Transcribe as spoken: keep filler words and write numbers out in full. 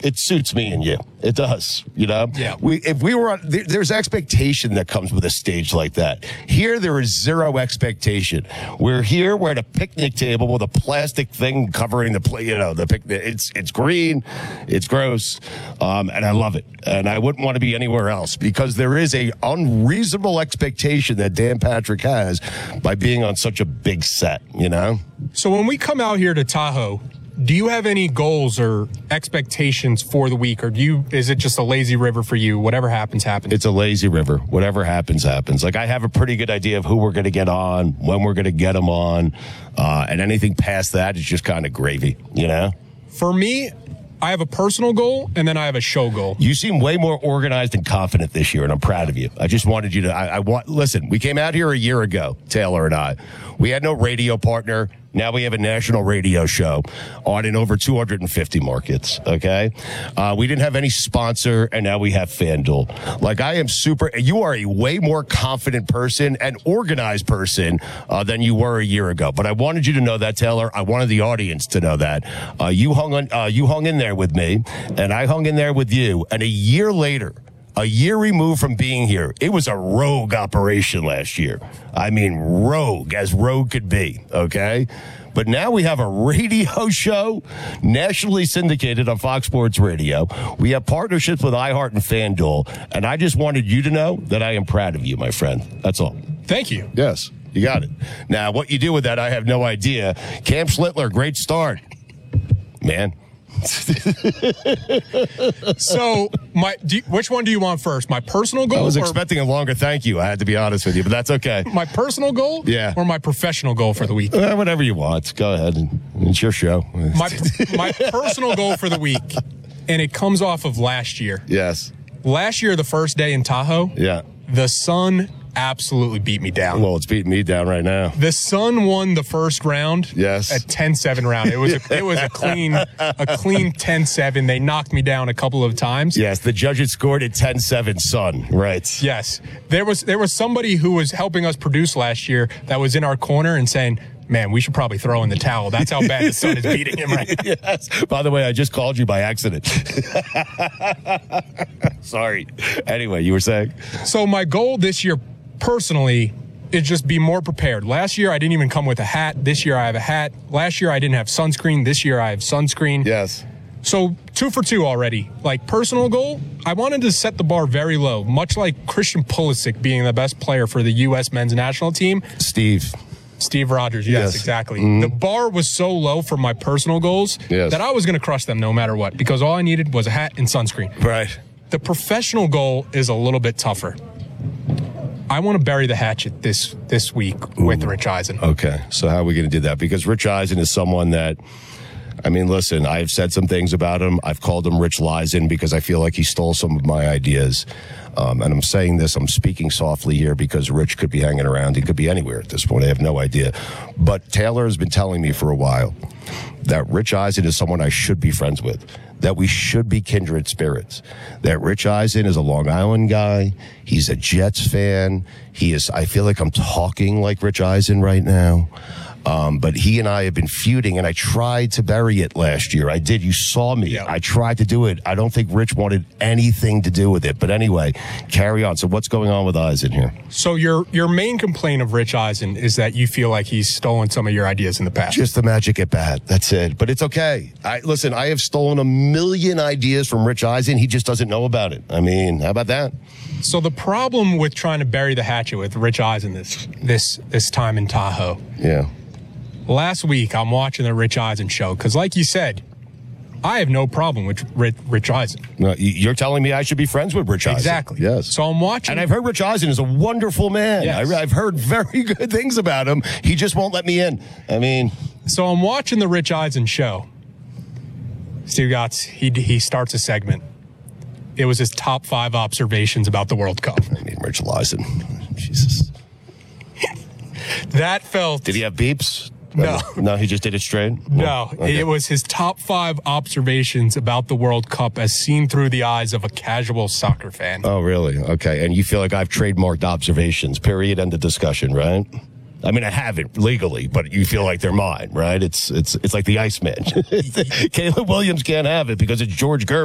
it suits me and you. It does, you know? Yeah. We, if we were on, there, there's expectation that comes with a stage like that. Here, there is zero expectation. We're here, we're at a picnic table with a plastic thing covering the, play, you know, the picnic. It's, it's green, it's gross, um, and I love it. And I wouldn't want to be anywhere else because there is a unreasonable expectation that Dan Patrick has by being on such a big set, you know? So when we come out here to Tahoe, do you have any goals or expectations for the week, or do you? Is it just a lazy river for you? Whatever happens, happens. It's a lazy river. Whatever happens, happens. Like, I have a pretty good idea of who we're going to get on, when we're going to get them on, uh, and anything past that is just kind of gravy, you know? For me, I have a personal goal, and then I have a show goal. You seem way more organized and confident this year, and I'm proud of you. I just wanted you to, I, I want, listen, we came out here a year ago, Taylor and I. We had no radio partner. Now we have a national radio show on in over two hundred fifty markets, okay? Uh, we didn't have any sponsor, and now we have FanDuel. Like, I am super, you are a way more confident person and organized person uh, than you were a year ago. But I wanted you to know that, Taylor. I wanted the audience to know that. Uh, you hung on, uh, you hung in there with me, and I hung in there with you. And a year later, a year removed from being here, it was a rogue operation last year. I mean, rogue, as rogue could be, okay? But now we have a radio show, nationally syndicated on Fox Sports Radio. We have partnerships with iHeart and FanDuel, and I just wanted you to know that I am proud of you, my friend. That's all. Thank you. Yes, you got it. Now, what you do with that, I have no idea. Cam Schlittler, great start. Man. So, my do you, which one do you want first? My personal goal? I was or expecting a longer thank you. I had to be honest with you, but that's okay. my personal goal? Yeah. Or my professional goal for the week? Uh, whatever you want. Go ahead. It's your show. My, my personal goal for the week, and it comes off of last year. Yes. Last year, the first day in Tahoe, Yeah. the sun absolutely beat me down. Well, it's beating me down right now. The Sun won the first round. Yes. At ten seven round. It was a, it was a clean a clean ten seven. They knocked me down a couple of times. Yes, the judges scored at ten seven, Sun. Right. Yes. There was there was somebody who was helping us produce last year that was in our corner and saying, man, we should probably throw in the towel. That's how bad the Sun is beating him right now. Yes. By the way, I just called you by accident. Sorry. Anyway, you were saying? So my goal this year, personally, is just be more prepared. Last year, I didn't even come with a hat. This year, I have a hat. Last year, I didn't have sunscreen. This year, I have sunscreen. Yes. So two for two already. Like, personal goal, I wanted to set the bar very low, much like Christian Pulisic being the best player for the U S men's national team. Steve. Steve Rogers, yes, Yes. exactly. Mm-hmm. The bar was so low for my personal goals Yes. that I was going to crush them no matter what, because all I needed was a hat and sunscreen. Right. The professional goal is a little bit tougher. I want to bury the hatchet this this week with Ooh. Rich Eisen. Okay, so how are we going to do that? Because Rich Eisen is someone that, I mean, listen, I've said some things about him. I've called him Rich Leisen because I feel like he stole some of my ideas. Um, and I'm saying this, I'm speaking softly here because Rich could be hanging around. He could be anywhere at this point. I have no idea. But Taylor has been telling me for a while that Rich Eisen is someone I should be friends with, that we should be kindred spirits, that Rich Eisen is a Long Island guy. He's a Jets fan. He is, I feel like I'm talking like Rich Eisen right now. Um, but he and I have been feuding, and I tried to bury it last year. I did. You saw me. Yeah. I tried to do it. I don't think Rich wanted anything to do with it. But anyway, carry on. So what's going on with Eisen here? So your your main complaint of Rich Eisen is that you feel like he's stolen some of your ideas in the past. Just the magic at bat. That's it. But it's okay. I listen, I have stolen a million ideas from Rich Eisen. He just doesn't know about it. I mean, how about that? So the problem with trying to bury the hatchet with Rich Eisen this this this time in Tahoe. Yeah. Last week, I'm watching the Rich Eisen show because, like you said, I have no problem with Rich, Rich Eisen. No, you're telling me I should be friends with Rich Eisen. Exactly. Yes. So I'm watching. And I've heard Rich Eisen is a wonderful man. Yes. I, I've heard very good things about him. He just won't let me in. I mean. So I'm watching the Rich Eisen show. Steve Gotts, he, he starts a segment. It was his top five observations about the World Cup. I mean, Rich Eisen. Jesus. That felt. Did he have beeps? No. No, he just did it straight? No, Okay. it was his top five observations about the World Cup as seen through the eyes of a casual soccer fan. Oh, really? Okay. And you feel like I've trademarked observations, period, end of discussion, right? I mean, I haven't legally, but you feel like they're mine, right? It's it's it's like the Iceman. Caleb Williams can't have it because it's George Gervin.